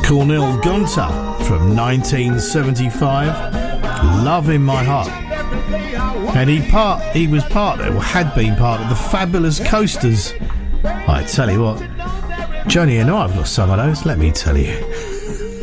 Cornel Gunter from 1975, Love in My Heart. And he had been part of the Fabulous Coasters. I tell you what, Joni and I have got some of those, let me tell you.